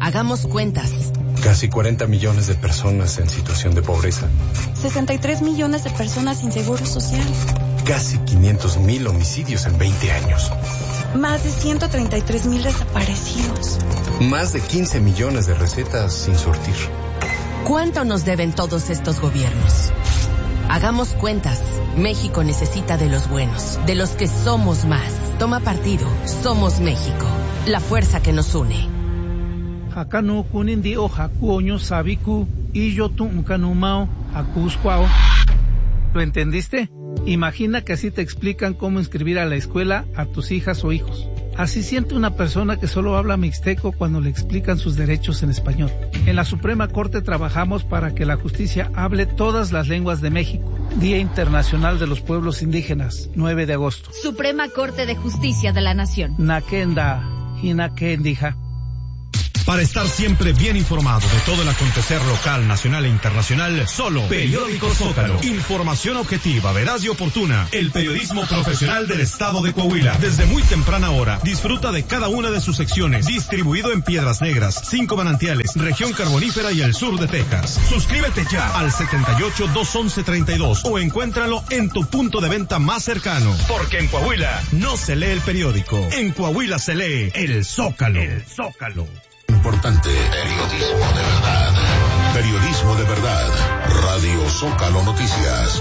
Hagamos cuentas. Casi 40 millones de personas en situación de pobreza. 63 millones de personas sin seguro social. Casi 500,000 homicidios en 20 años. Más de 133,000 desaparecidos. Más de 15 millones de recetas sin surtir. ¿Cuánto nos deben todos estos gobiernos? Hagamos cuentas. México necesita de los buenos, de los que somos más. Toma partido. Somos México. La fuerza que nos une. Hakano kunindi o hakuoño sabiku y yo tuncanumao hakuscuao. ¿Lo entendiste? Imagina que así te explican cómo inscribir a la escuela a tus hijas o hijos. Así siente una persona que solo habla mixteco cuando le explican sus derechos en español. En la Suprema Corte trabajamos para que la justicia hable todas las lenguas de México. Día Internacional de los Pueblos Indígenas, 9 de agosto. Suprema Corte de Justicia de la Nación. Nakenda, Hinakendija. Para estar siempre bien informado de todo el acontecer local, nacional e internacional, solo Periódico Zócalo. Información objetiva, veraz y oportuna. El periodismo profesional del estado de Coahuila. Desde muy temprana hora, disfruta de cada una de sus secciones. Distribuido en Piedras Negras, 5 Manantiales, Región Carbonífera y el sur de Texas. Suscríbete ya al 78-211-32 o encuéntralo en tu punto de venta más cercano. Porque en Coahuila no se lee el periódico. En Coahuila se lee el Zócalo. El Zócalo. Importante. Periodismo de verdad. Periodismo de verdad. Radio Zócalo Noticias.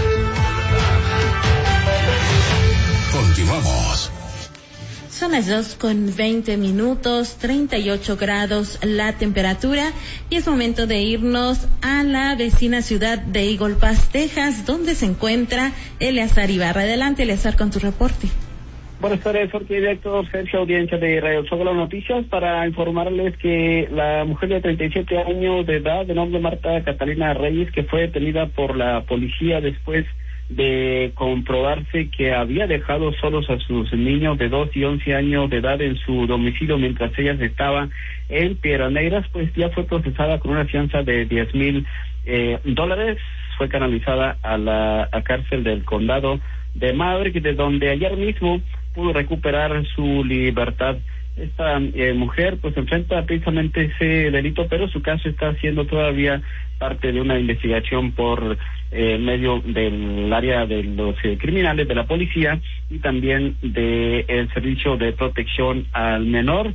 Continuamos. Son las 2:20, 38 grados la temperatura, y es momento de irnos a la vecina ciudad de Eagle Pass, Texas, donde se encuentra Eleazar Ibarra. Adelante, Eleazar, con tu reporte. Buenas tardes, soy director Sergio, audiencia de Radio Zócalo Noticias, para informarles que la mujer de 37 años de edad, de nombre Marta Catalina Reyes, que fue detenida por la policía después de comprobarse que había dejado solos a sus niños de 2 y 11 años de edad en su domicilio mientras ella estaba en Piedras Negras, pues ya fue procesada con una fianza de $10,000. Fue canalizada a la cárcel del condado de Maverick, de donde ayer mismo pudo recuperar su libertad. Esta mujer pues enfrenta precisamente ese delito, pero su caso está siendo todavía parte de una investigación por medio del área de los criminales de la policía y también de el servicio de protección al menor.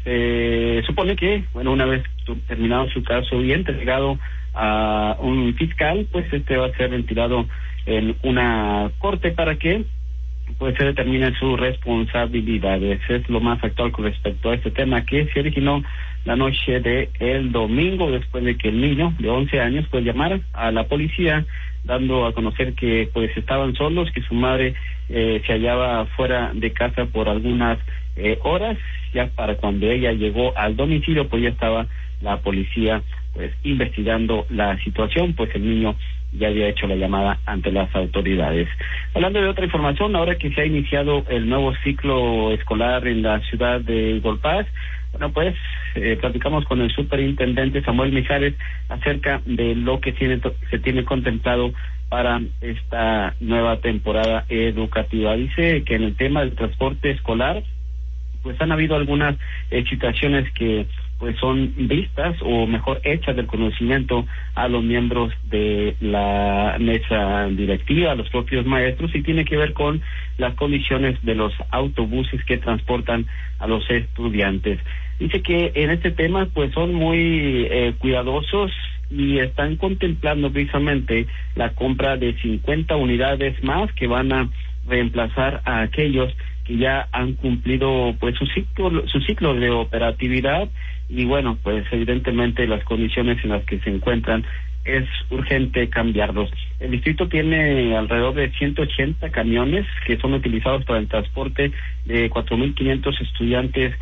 Se supone que, bueno, una vez terminado su caso y entregado a un fiscal, pues va a ser retirado en una corte para que pues se determinen sus responsabilidades. Es lo más actual con respecto a este tema, que se originó la noche de el domingo, después de que el niño de 11 años pues llamara a la policía dando a conocer que pues estaban solos, que su madre se hallaba fuera de casa por algunas horas. Ya para cuando ella llegó al domicilio pues ya estaba la policía pues investigando la situación, pues el niño ya había hecho la llamada ante las autoridades. Hablando de otra información, ahora que se ha iniciado el nuevo ciclo escolar en la ciudad de Eagle Pass, bueno, pues platicamos con el superintendente Samuel Mijares acerca de lo que se tiene contemplado para esta nueva temporada educativa. Dice que en el tema del transporte escolar, pues han habido algunas situaciones que pues son vistas, o mejor hechas del conocimiento a los miembros de la mesa directiva, a los propios maestros, y tiene que ver con las condiciones de los autobuses que transportan a los estudiantes. Dice que en este tema pues son muy cuidadosos y están contemplando precisamente la compra de 50 unidades más que van a reemplazar a aquellos que ya han cumplido pues su ciclo de operatividad. Y bueno, pues evidentemente las condiciones en las que se encuentran es urgente cambiarlos. El distrito tiene alrededor de 180 camiones que son utilizados para el transporte de 4,500 estudiantes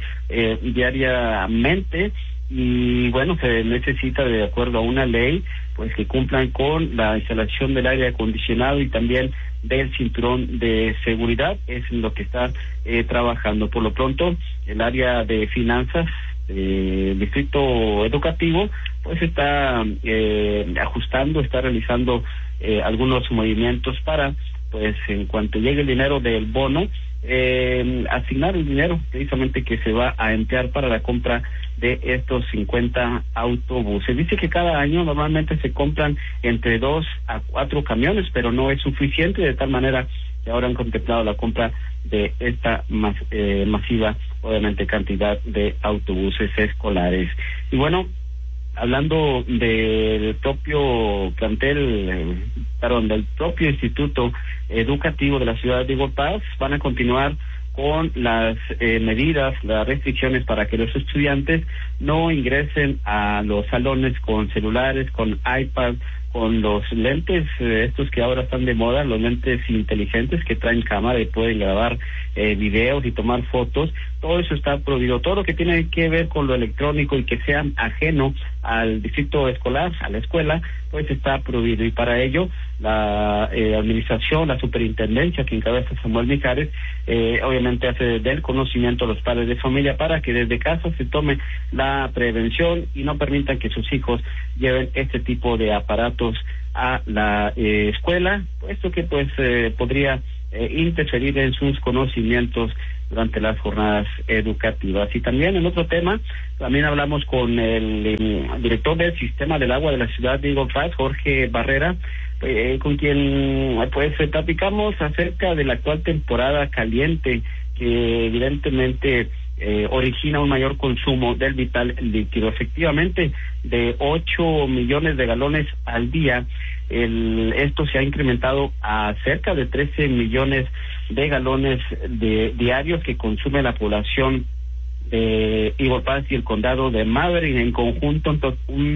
diariamente, y bueno, se necesita, de acuerdo a una ley, pues que cumplan con la instalación del aire acondicionado y también del cinturón de seguridad. Es en lo que está trabajando. Por lo pronto, el área de finanzas distrito educativo pues está ajustando, está realizando algunos movimientos para pues en cuanto llegue el dinero del bono, asignar el dinero precisamente que se va a emplear para la compra de estos 50 autobuses. Dice que cada año normalmente se compran entre 2 a 4 camiones, pero no es suficiente, de tal manera que ahora han contemplado la compra de esta masiva, obviamente, cantidad de autobuses escolares. Y bueno, hablando del propio plantel, del propio instituto educativo de la ciudad de Eagle Pass, van a continuar con las medidas, las restricciones para que los estudiantes no ingresen a los salones con celulares, con iPad, con los lentes estos que ahora están de moda, los lentes inteligentes que traen cámara y pueden grabar videos y tomar fotos. Todo eso está prohibido. Todo lo que tiene que ver con lo electrónico y que sea ajeno al distrito escolar, a la escuela, pues está prohibido. Y para ello la administración, la superintendencia que encabeza Samuel Mijares, obviamente hace del conocimiento a los padres de familia para que desde casa se tome la prevención y no permitan que sus hijos lleven este tipo de aparatos a la escuela, puesto que pues podría interferir en sus conocimientos durante las jornadas educativas. Y también en otro tema, también hablamos con el director del Sistema del Agua de la ciudad de Eagle Pass, Jorge Barrera, con quien pues platicamos acerca de la actual temporada caliente, que evidentemente origina un mayor consumo del vital líquido. Efectivamente, de 8 millones de galones al día, esto se ha incrementado a cerca de 13 millones de galones diarios que consume la población de Eagle Pass y el condado de Maverick en conjunto. Un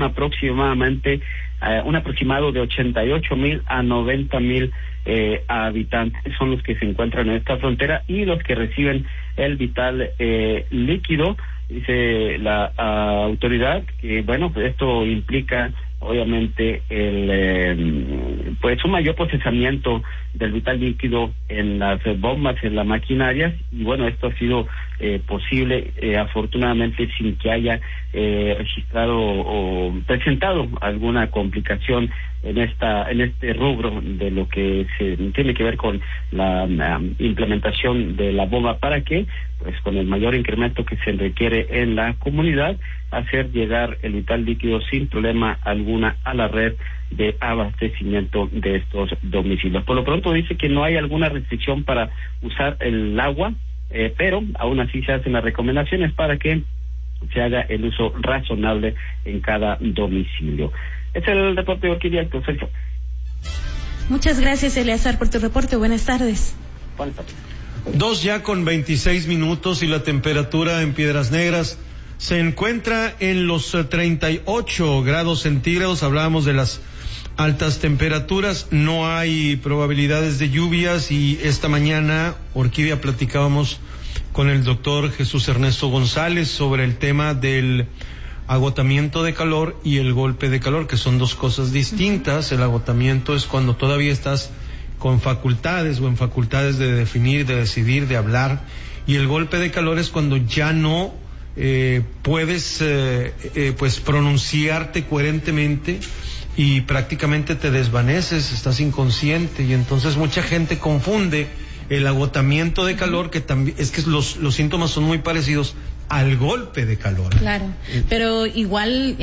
aproximado de 88,000 a 90,000 habitantes son los que se encuentran en esta frontera y los que reciben el vital líquido. Dice la autoridad que bueno, pues esto implica obviamente pues un mayor procesamiento del vital líquido en las bombas, en las maquinarias, y bueno, esto ha sido posible afortunadamente sin que haya registrado o presentado alguna complicación en este rubro de lo que se tiene que ver con la implementación de la bomba, para que pues con el mayor incremento que se requiere en la comunidad, hacer llegar el vital líquido sin problema alguna a la red de abastecimiento de estos domicilios. Por lo pronto dice que no hay alguna restricción para usar el agua, pero aún así se hacen las recomendaciones para que se haga el uso razonable en cada domicilio. Es el reporte de Orquídea, Sergio. Muchas gracias, Eleazar, por tu reporte. Buenas tardes. Buenas tardes. 2:26 y la temperatura en Piedras Negras se encuentra en los 38 grados centígrados. Hablábamos de las altas temperaturas, no hay probabilidades de lluvias, y esta mañana, Orquídea, platicábamos con el doctor Jesús Ernesto González sobre el tema del agotamiento de calor y el golpe de calor, que son dos cosas distintas. El agotamiento es cuando todavía estás con facultades o en facultades de definir, de decidir, de hablar, y el golpe de calor es cuando ya no puedes pues pronunciarte coherentemente y prácticamente te desvaneces, estás inconsciente, y entonces mucha gente confunde el agotamiento de calor, que también es que los síntomas son muy parecidos al golpe de calor. Claro, pero igual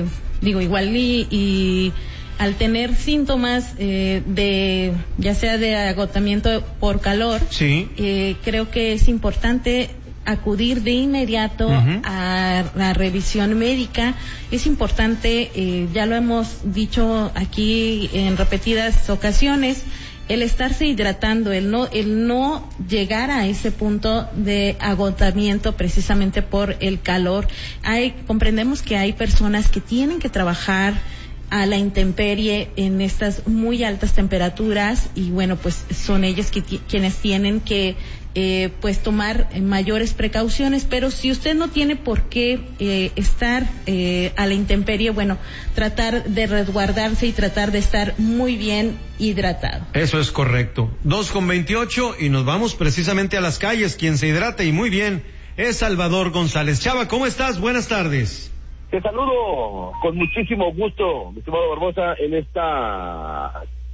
y al tener síntomas de ya sea de agotamiento por calor, sí, creo que es importante acudir de inmediato a la revisión médica. Es importante, ya lo hemos dicho aquí en repetidas ocasiones, el estarse hidratando, el no llegar a ese punto de agotamiento precisamente por el calor. Comprendemos que hay personas que tienen que trabajar a la intemperie en estas muy altas temperaturas, y bueno, pues son ellos quienes tienen que pues tomar mayores precauciones. Pero si usted no tiene por qué estar a la intemperie, bueno, tratar de resguardarse y tratar de estar muy bien hidratado. Eso es correcto. 2:28 y nos vamos precisamente a las calles. Quien se hidrata y muy bien es Salvador González. Chava, ¿cómo estás? Buenas tardes. Te saludo con muchísimo gusto, mi estimado Barbosa, en esta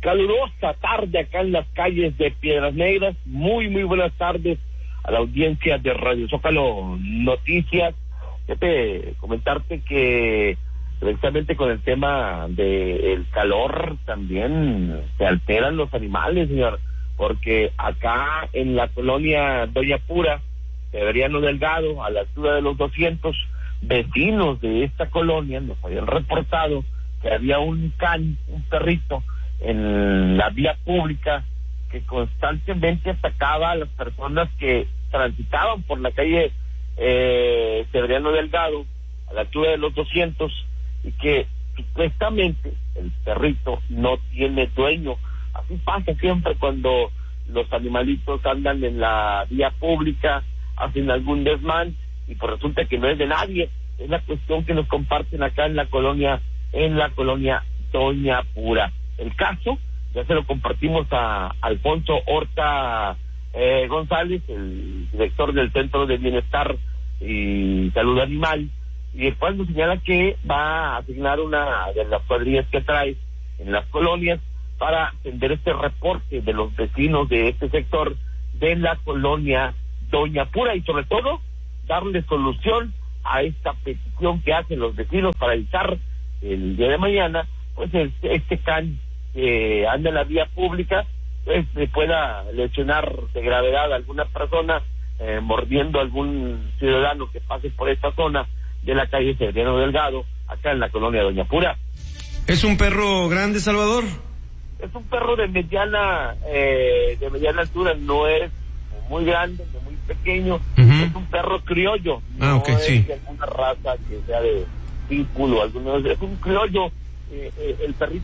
Calurosa tarde acá en las calles de Piedras Negras. Muy buenas tardes a la audiencia de Radio Zócalo Noticias. Comentarte que precisamente con el tema del calor también se alteran los animales, señor, porque acá en la colonia Doña Pura, Severiano Delgado, a la altura de los 200, vecinos de esta colonia nos habían reportado que había un perrito en la vía pública que constantemente atacaba a las personas que transitaban por la calle Severiano Delgado, a la altura de los 200, y que supuestamente el perrito no tiene dueño. Así pasa siempre cuando los animalitos andan en la vía pública, hacen algún desmán y pues resulta que no es de nadie. Es la cuestión que nos comparten acá en la colonia Doña Pura. El caso ya se lo compartimos a Alfonso Horta González, el director del Centro de Bienestar y Salud Animal, y el cual nos señala que va a asignar una de las cuadrillas que trae en las colonias para atender este reporte de los vecinos de este sector de la colonia Doña Pura y sobre todo darle solución a esta petición que hacen los vecinos para evitar el día de mañana pues este can que anda en la vía pública pues le pueda lesionar de gravedad a alguna persona mordiendo a algún ciudadano que pase por esta zona de la calle Severiano Delgado, acá en la colonia Doña Pura. ¿Es un perro grande, Salvador? Es un perro de mediana altura, no es muy grande, ni muy pequeño, es un perro criollo, no es de alguna raza que sea de pitbull o alguno, es un criollo, el perrito